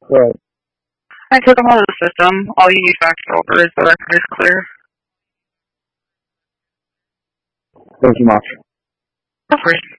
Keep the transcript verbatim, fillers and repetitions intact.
Right. I took them out of the system. All you need to factor over is the record is clear. Thank you much. Of course.